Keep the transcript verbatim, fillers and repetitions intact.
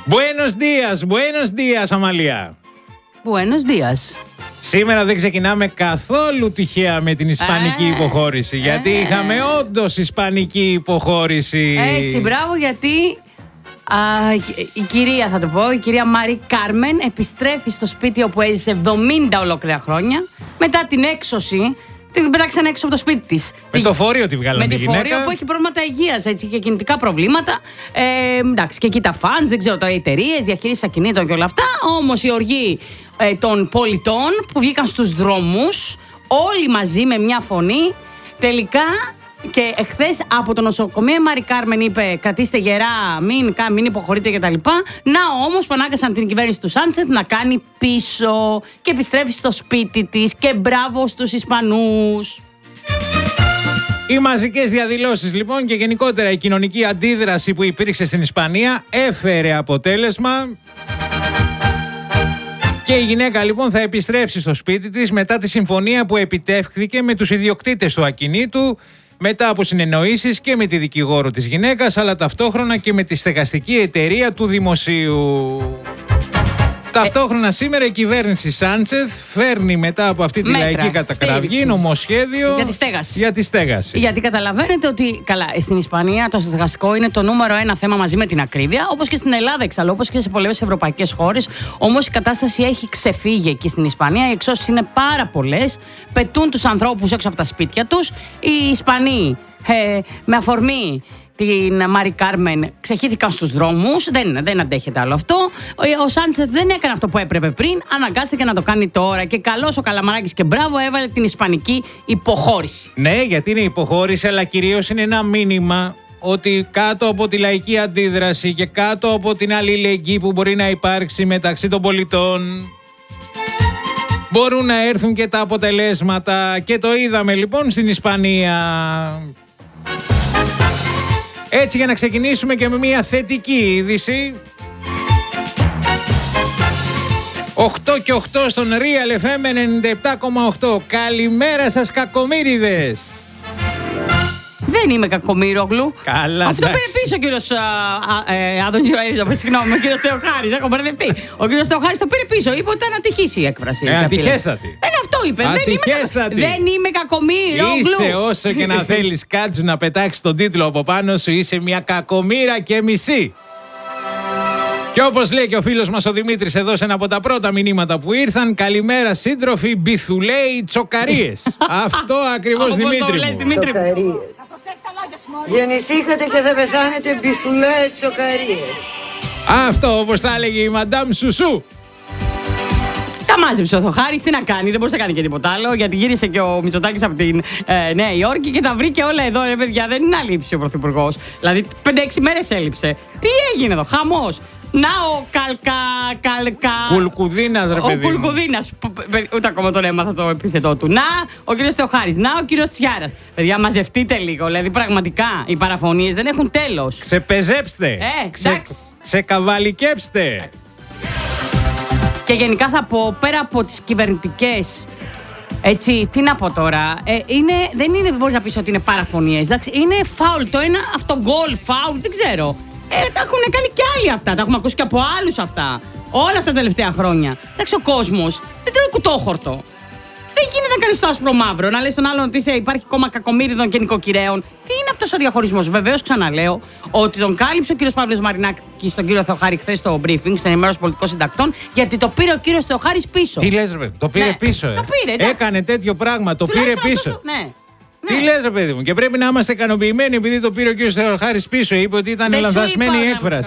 Buenos días, buenos días, Αμαλία. Buenos días. Σήμερα δεν ξεκινάμε καθόλου τυχαία με την ισπανική ε, υποχώρηση, γιατί ε, είχαμε όντως ισπανική υποχώρηση. Έτσι, μπράβο, γιατί α, η κυρία, θα το πω, η κυρία Μαρί Κάρμεν επιστρέφει στο σπίτι όπου έζησε εβδομήντα ολόκληρα χρόνια μετά την έξωση. Την πετάξαν έξω από το σπίτι της. Με το φόρειο τη βγάλανε τη γυναίκα. Με τη φόρειο που έχει προβλήματα υγείας και κινητικά προβλήματα. Ε, εντάξει, και εκεί τα φανς, δεν ξέρω τώρα, οι εταιρείες, διαχείριση ακινήτων και όλα αυτά. Όμως η οργή ε, των πολιτών που βγήκαν στους δρόμους, όλοι μαζί με μια φωνή, τελικά. Και εχθές από το νοσοκομείο η Μαρί Κάρμεν είπε: κρατήστε γερά, μην, μην υποχωρείτε κτλ. Να όμως που ανάγκασαν την κυβέρνηση του Σάντσεθ να κάνει πίσω και επιστρέφει στο σπίτι της. Και μπράβο στους Ισπανούς. Οι μαζικές διαδηλώσεις λοιπόν και γενικότερα η κοινωνική αντίδραση που υπήρξε στην Ισπανία έφερε αποτέλεσμα. Και η γυναίκα λοιπόν θα επιστρέψει στο σπίτι της μετά τη συμφωνία που επιτεύχθηκε με τους ιδιοκτήτες του ακινήτου, μετά από συνεννοήσεις και με τη δικηγόρο της γυναίκας, αλλά ταυτόχρονα και με τη στεγαστική εταιρεία του δημοσίου. Ταυτόχρονα σήμερα η κυβέρνηση Σάντσεθ φέρνει μετά από αυτή τη Μέτρα, λαϊκή κατακραυγή στήριξης. νομοσχέδιο Για τη στέγαση. για τη στέγαση. Γιατί καταλαβαίνετε ότι, καλά, στην Ισπανία το στεγαστικό είναι το νούμερο ένα θέμα μαζί με την ακρίβεια, όπως και στην Ελλάδα εξάλλου, όπως και σε πολλές ευρωπαϊκές χώρες. Όμως η κατάσταση έχει ξεφύγει εκεί στην Ισπανία. Οι εξώσεις είναι πάρα πολλές. Πετούν τους ανθρώπους έξω από τα σπίτια τους. Οι Ισπανοί ε, με αφορμή την Μαρί Κάρμεν ξεχύθηκαν στους δρόμους. Δεν, δεν αντέχεται άλλο αυτό. Ο, ο Σάντσεθ δεν έκανε αυτό που έπρεπε πριν. Αναγκάστηκε να το κάνει τώρα. Και καλός ο Καλαμαράκης και μπράβο, έβαλε την ισπανική υποχώρηση. Ναι, γιατί είναι υποχώρηση, αλλά κυρίως είναι ένα μήνυμα ότι κάτω από τη λαϊκή αντίδραση και κάτω από την αλληλεγγύη που μπορεί να υπάρξει μεταξύ των πολιτών, μπορούν να έρθουν και τα αποτελέσματα. Και το είδαμε λοιπόν στην Ισπανία. Έτσι, για να ξεκινήσουμε και με μια θετική είδηση. οκτώ και οκτώ στον Real εφ εμ ενενήντα επτά κόμμα οκτώ. Καλημέρα σας, κακομοίριδες. Δεν είμαι κακομοίρογλου. Καλά, αυτό εντάξει. πήρε πίσω ο κύριος Άδωνης, συγγνώμη, ο κύριος Θεοχάρης. Έχω μπερδευτεί. Ο κύριος Θεοχάρης το πήρε πίσω. Είπε ότι ήταν ατυχής η έκφραση. Ε, ατυχέστατη. Ε, αυτό είπε. Ατυχέστατη. Δεν είμαι, είμαι κακομοίρογλου. Είσαι, όσο και να θέλεις κάτσου να πετάξεις τον τίτλο από πάνω σου, είσαι μια κακομοίρα και μισή. Και όπως λέει και ο φίλος μας ο Δημήτρης εδώ σε ένα από τα πρώτα μηνύματα που ήρθαν, καλημέρα σύντροφοι, μπιθουλέοι τσοκαρίες. Αυτό ακριβώς, Δημήτρη μου. Τσοκαρίες. Γεννηθήκατε και θα πεθάνετε μπιθουλέες τσοκαρίες. Αυτό όπως θα έλεγε η Μαντάμ Σουσού. Τα μάζεψε ο Θεοχάρης, τι να κάνει, δεν μπορούσε να κάνει και τίποτα άλλο, γιατί γύρισε και ο Μητσοτάκης από την ε, Νέα Υόρκη και τα βρήκε όλα εδώ, ρε παιδιά, δεν είναι αλήψη ο Πρωθυπουργός. Δηλαδή πέντε έξι μέρες έλειψε. Τι έγινε εδώ, χαμός. Να ο Καλκα... Καλκα... Κουλκουδίνας, ρε παιδί. Ο Κουλκουδίνας, ούτε ακόμα τον έμαθα το επίθετό του. Να ο κύριος Θεοχάρης, να ο κύριος Τσιάρας. Παιδιά, μαζευτείτε λίγο, δηλαδή πραγματικά οι παραφωνίες δεν έχουν τέλος. Ξεπεζέψτε. Ε, Ξε... εντάξει. Ξεκαβαλικέψτε. Και γενικά θα πω, πέρα από τις κυβερνητικές, έτσι, τι να πω τώρα, ε, είναι, δεν είναι, μπορείς να πεις ότι είναι παραφωνίες, εντάξει, είναι φάουλ, το ένα αυτογκολ, φάουλ, δεν ξέρω. Ε, τα έχουν κάνει και άλλοι αυτά, τα έχουμε ακούσει και από άλλους αυτά, όλα αυτά τα τελευταία χρόνια. Εντάξει, ο κόσμος δεν τρώει κουτόχορτο. Δεν γίνεται να κάνεις το άσπρο μαύρο, να λες τον άλλον ότι είσαι, υπάρχει κόμμα κακομοίριδων και νοικοκυρέων. Τι είναι αυτός ο διαχωρισμός? Βεβαίως, ξαναλέω ότι τον κάλυψε ο κύριος Παύλος Μαρινάκης στον κύριο Θεοχάρη χθες στο briefing, στην ενημέρωση πολιτικών συντακτών, γιατί το πήρε ο κύριος Θεοχάρης πίσω. Τι λες, ρε, το πήρε Ναι, πίσω, ε. το πήρε, εντάξει. Έκανε τέτοιο πράγμα, το πήρε πίσω. Το, ναι. Τι Ναι. λες, ρε παιδί μου, και πρέπει να είμαστε ικανοποιημένοι επειδή το πήρε ο κύριος Θεοχάρης πίσω. Είπε ότι ήταν Δεν σου λανθασμένη η είπα να- έκφραση.